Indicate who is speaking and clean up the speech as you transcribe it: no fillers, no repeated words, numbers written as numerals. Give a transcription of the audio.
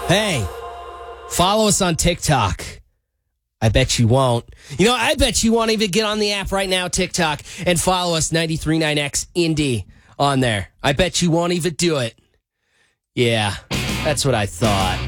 Speaker 1: Hey, follow us on TikTok. I bet you won't. I bet you won't even get on the app right now, TikTok, and follow us, 93.9X Indy, on there. I bet you won't even do it. Yeah, that's what I thought.